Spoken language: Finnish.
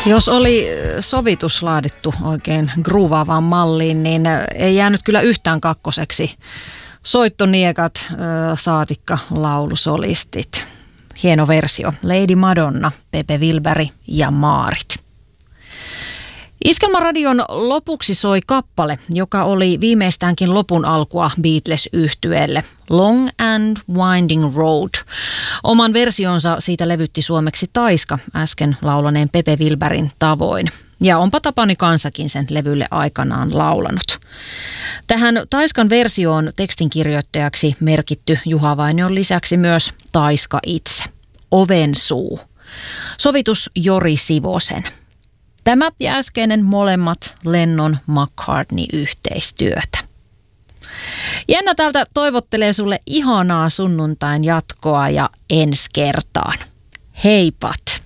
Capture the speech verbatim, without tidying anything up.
Jos oli sovitus laadittu oikein groovaavaan malliin, niin ei jäänyt kyllä yhtään kakkoseksi. Soittoniekat, saatikka, laulusolistit. Hieno versio. Lady Madonna, Pepe Wilberi ja Maarit. Iskelmäradion lopuksi soi kappale, joka oli viimeistäänkin lopun alkua Beatles-yhtyeelle. Long and Winding Road. Oman versionsa siitä levytti suomeksi Taiska äsken laulaneen Pepe Wilberin tavoin. Ja onpa Tapani Kansakin sen levylle aikanaan laulanut. Tähän Taiskan versioon tekstinkirjoittajaksi merkitty Juha Vainion lisäksi myös Taiska itse. Ovensuu. Sovitus Jori Sivosen. Tämä ja äskeinen molemmat Lennon-McCartney-yhteistyötä. Jenna täältä toivottelee sulle ihanaa sunnuntain jatkoa ja ensi kertaan. Heipat!